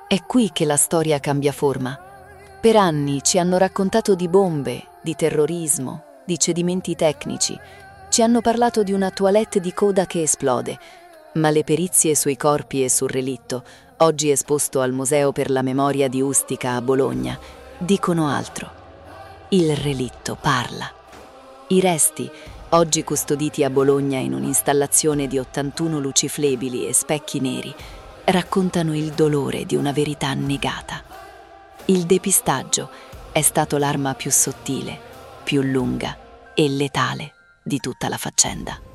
È qui che la storia cambia forma. Per anni ci hanno raccontato di bombe, di terrorismo, di cedimenti tecnici. Ci hanno parlato di una toilette di coda che esplode. Ma le perizie sui corpi e sul relitto, oggi esposto al Museo per la Memoria di Ustica a Bologna, dicono altro. Il relitto parla. I resti, oggi custoditi a Bologna in un'installazione di 81 luciflebili e specchi neri, raccontano il dolore di una verità negata. Il depistaggio è stato l'arma più sottile, più lunga e letale di tutta la faccenda.